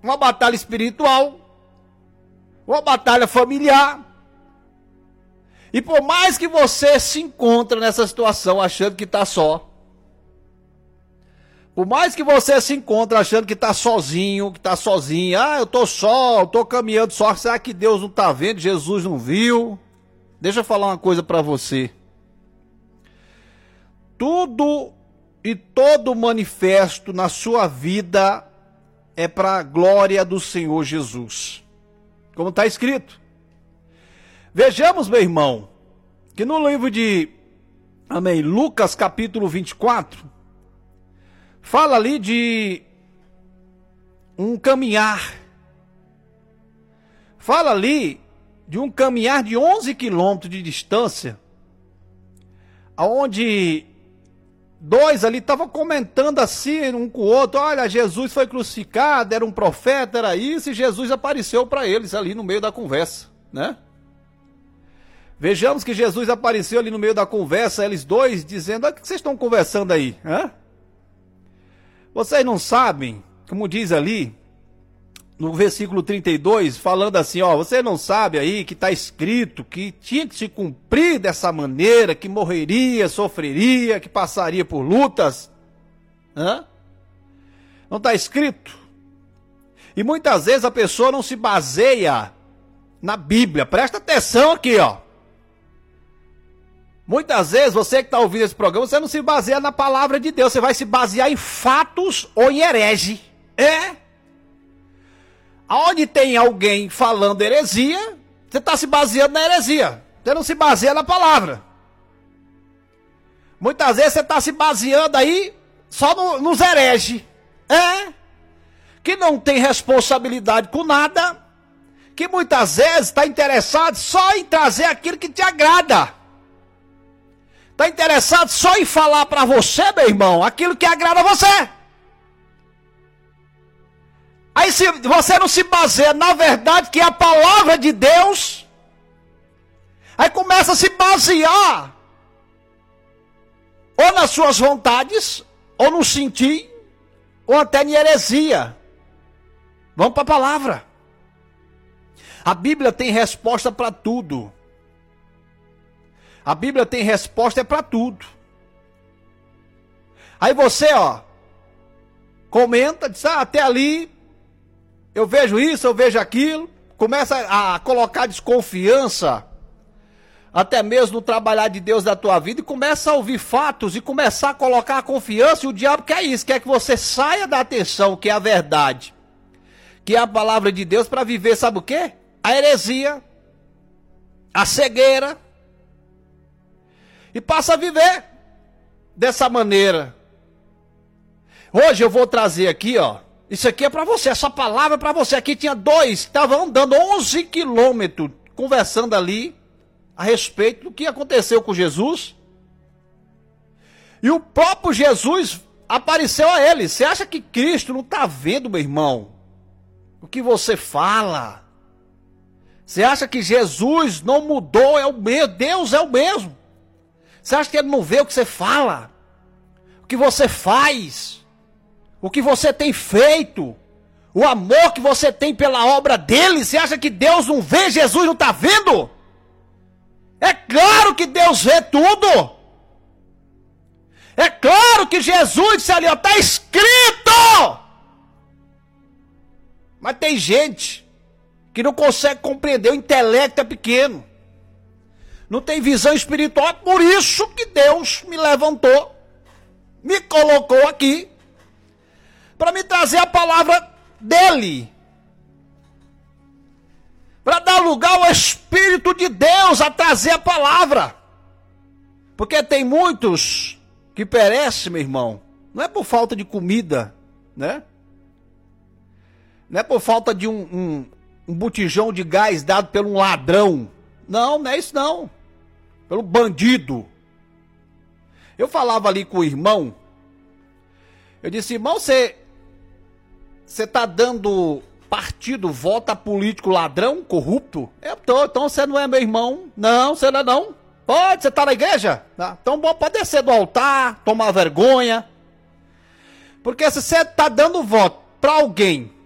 uma batalha espiritual, uma batalha familiar. E por mais que você se encontre nessa situação achando que está só, por mais que você se encontre achando que está sozinho, que está sozinha, eu estou só, eu estou caminhando só, será que Deus não está vendo, Jesus não viu? Deixa eu falar uma coisa para você. Tudo e todo manifesto na sua vida é para a glória do Senhor Jesus. Como está escrito. Vejamos, meu irmão, que no livro de Lucas capítulo 24, fala ali de um caminhar. Fala ali de um caminhar de 11 quilômetros de distância, onde dois ali estavam comentando assim, um com o outro, olha, Jesus foi crucificado, era um profeta, era isso, e Jesus apareceu para eles ali no meio da conversa, né? Vejamos que Jesus apareceu ali no meio da conversa, eles dois dizendo, o que vocês estão conversando aí, hã? Vocês não sabem, como diz ali, no versículo 32, falando assim, você não sabe aí que está escrito que tinha que se cumprir dessa maneira, que morreria, sofreria, que passaria por lutas? Hã? Não está escrito? E muitas vezes a pessoa não se baseia na Bíblia. Presta atenção aqui, Muitas vezes você que está ouvindo esse programa, você não se baseia na palavra de Deus, você vai se basear em fatos ou em herege. Aonde tem alguém falando heresia, você está se baseando na heresia. Você não se baseia na palavra. Muitas vezes você está se baseando aí só nos hereges. Que não tem responsabilidade com nada. Que muitas vezes está interessado só em trazer aquilo que te agrada. Está interessado só em falar para você, meu irmão, aquilo que agrada a você. Aí se você não se baseia na verdade que é a palavra de Deus, aí começa a se basear ou nas suas vontades, ou no sentir, ou até em heresia. Vamos para a palavra. A Bíblia tem resposta para tudo. A Bíblia tem resposta para tudo. Aí você, comenta, diz, até ali eu vejo isso, eu vejo aquilo, começa a colocar desconfiança, até mesmo no trabalhar de Deus da tua vida, e começa a ouvir fatos, e começar a colocar a confiança, e o diabo quer isso, quer que você saia da atenção, que é a verdade, que é a palavra de Deus, para viver, sabe o quê? A heresia, a cegueira, e passa a viver dessa maneira. Hoje eu vou trazer aqui, isso aqui é para você, essa palavra é para você. Aqui tinha dois, estavam andando 11 quilômetros, conversando ali, a respeito do que aconteceu com Jesus. E o próprio Jesus apareceu a eles. Você acha que Cristo não está vendo, meu irmão, o que você fala? Você acha que Jesus não mudou, é o mesmo, Deus é o mesmo? Você acha que ele não vê o que você fala? O que você faz? O que você tem feito? O amor que você tem pela obra dele? Você acha que Deus não vê, Jesus não está vendo? É claro que Deus vê tudo. É claro que Jesus disse ali, está escrito. Mas tem gente que não consegue compreender, o intelecto é pequeno. Não tem visão espiritual, é por isso que Deus me levantou, me colocou aqui, para me trazer a palavra dele. Para dar lugar ao Espírito de Deus a trazer a palavra. Porque tem muitos que perecem, meu irmão, não é por falta de comida, né? Não é por falta de um botijão de gás dado por um ladrão. Não é isso não. Pelo bandido. Eu falava ali com o irmão. Eu disse, irmão, você está dando partido, voto a político ladrão, corrupto? Eu tô, então você não é meu irmão. Não, você não é não. Pode, você está na igreja? Tá. Então pode descer do altar, tomar vergonha. Porque se você está dando voto para alguém